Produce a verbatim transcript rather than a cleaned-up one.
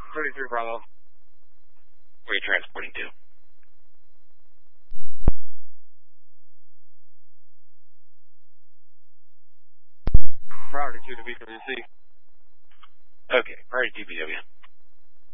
thirty-three Bravo. Where are you transporting to? Priority two to B W C. Okay, priority two B W.